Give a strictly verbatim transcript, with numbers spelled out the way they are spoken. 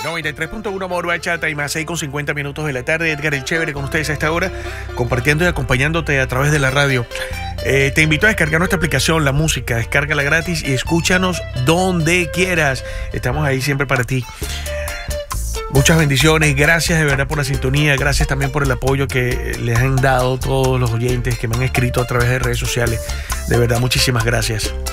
noventa y tres punto uno Amor Bachata y más seis con cincuenta minutos de la tarde. Edgar el Chévere con ustedes a esta hora, compartiendo y acompañándote a través de la radio. Eh, te invito a descargar nuestra aplicación, La Música. Descárgala gratis y escúchanos donde quieras. Estamos ahí siempre para ti. Muchas bendiciones, gracias de verdad por la sintonía, gracias también por el apoyo que les han dado todos los oyentes que me han escrito a través de redes sociales. De verdad, muchísimas gracias.